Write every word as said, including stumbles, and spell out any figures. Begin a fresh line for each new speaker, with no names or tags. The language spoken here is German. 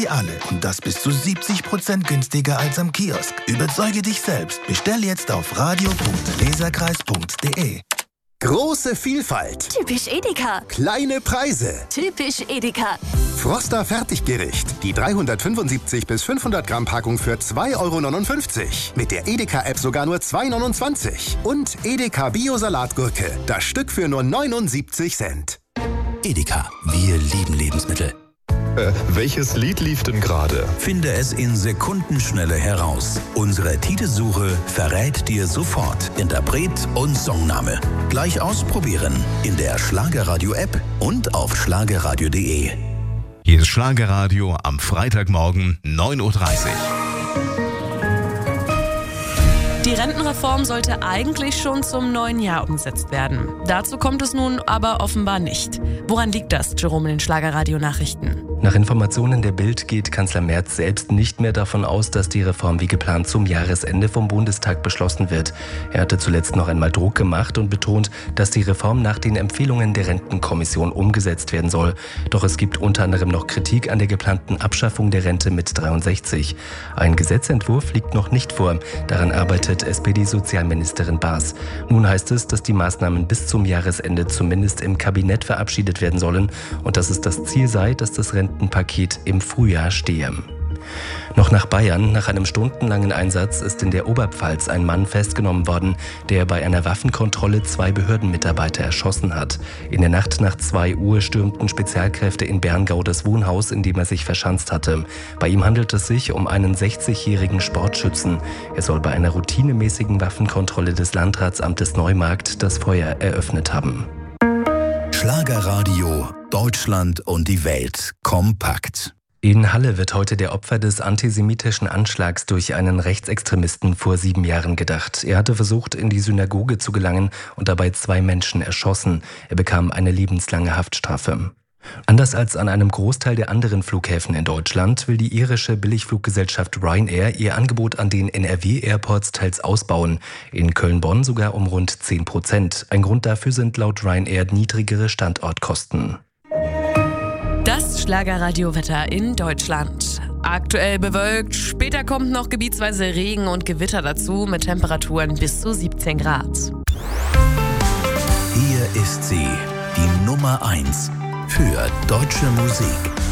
sie alle und das bis zu siebzig Prozent günstiger als am Kiosk. Überzeuge dich selbst. Bestell jetzt auf radio punkt leserkreis punkt de.
Große Vielfalt.
Typisch Edeka.
Kleine Preise.
Typisch Edeka.
Froster Fertiggericht. Die dreihundertfünfundsiebzig bis fünfhundert Gramm Packung für zwei Euro neunundfünfzig. Mit der Edeka-App sogar nur zwei Euro neunundzwanzig. Und Edeka Bio-Salatgurke. Das Stück für nur neunundsiebzig Cent.
Edeka. Wir lieben Lebensmittel.
Äh, welches Lied lief denn gerade?
Finde es in Sekundenschnelle heraus. Unsere Titelsuche verrät dir sofort Interpret und Songname. Gleich ausprobieren in der Schlagerradio-App und auf schlagerradio punkt de.
Hier ist Schlagerradio am Freitagmorgen neun Uhr dreißig.
Die Rentenreform sollte eigentlich schon zum neuen Jahr umgesetzt werden. Dazu kommt es nun aber offenbar nicht. Woran liegt das, Jerome, in den Schlagerradio-Nachrichten?
Nach Informationen der Bild geht Kanzler Merz selbst nicht mehr davon aus, dass die Reform wie geplant zum Jahresende vom Bundestag beschlossen wird. Er hatte zuletzt noch einmal Druck gemacht und betont, dass die Reform nach den Empfehlungen der Rentenkommission umgesetzt werden soll. Doch es gibt unter anderem noch Kritik an der geplanten Abschaffung der Rente mit dreiundsechzig. Ein Gesetzentwurf liegt noch nicht vor. Daran arbeitet S P D-Sozialministerin Baas. Nun heißt es, dass die Maßnahmen bis zum Jahresende zumindest im Kabinett verabschiedet werden sollen und dass es das Ziel sei, dass das Rentenpaket im Frühjahr stehe. Noch nach Bayern. Nach einem stundenlangen Einsatz ist in der Oberpfalz ein Mann festgenommen worden, der bei einer Waffenkontrolle zwei Behördenmitarbeiter erschossen hat. In der Nacht nach zwei Uhr stürmten Spezialkräfte in Berngau das Wohnhaus, in dem er sich verschanzt hatte. Bei ihm handelt es sich um einen sechzigjährigen Sportschützen. Er soll bei einer routinemäßigen Waffenkontrolle des Landratsamtes Neumarkt das Feuer eröffnet haben.
Schlagerradio, Deutschland und die Welt kompakt.
In Halle wird heute der Opfer des antisemitischen Anschlags durch einen Rechtsextremisten vor sieben Jahren gedacht. Er hatte versucht, in die Synagoge zu gelangen und dabei zwei Menschen erschossen. Er bekam eine lebenslange Haftstrafe. Anders als an einem Großteil der anderen Flughäfen in Deutschland will die irische Billigfluggesellschaft Ryanair ihr Angebot an den N R W-Airports teils ausbauen. In Köln-Bonn sogar um rund zehn Prozent. Ein Grund dafür sind laut Ryanair niedrigere Standortkosten.
Das Schlagerradio-Wetter in Deutschland. Aktuell bewölkt, später kommt noch gebietsweise Regen und Gewitter dazu mit Temperaturen bis zu siebzehn Grad.
Hier ist sie, die Nummer eins für deutsche Musik.